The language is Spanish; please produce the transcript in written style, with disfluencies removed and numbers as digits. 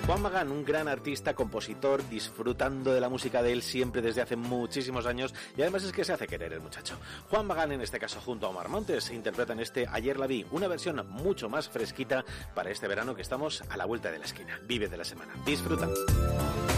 Juan Magán, un gran artista, compositor, disfrutando de la música de él siempre desde hace muchísimos años, y además es que se hace querer el muchacho. Juan Magán, en este caso junto a Omar Montes, interpretan este Ayer la vi, una versión mucho más fresquita para este verano que estamos a la vuelta de la esquina. Vive de la semana. Disfruta.